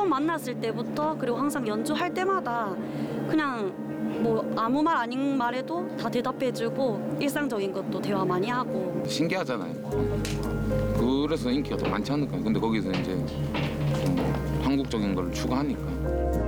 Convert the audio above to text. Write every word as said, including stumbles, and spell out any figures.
처음 만났을 때부터 그리고 항상 연주할 때마다 그냥 뭐 아무 말 아닌 말에도 다 대답해주고 일상적인 것도 대화 많이 하고. 신기하잖아요. 그래서 인기가 더 많지 않을까요? 근데 거기서 이제 좀 한국적인 걸 추구하니까.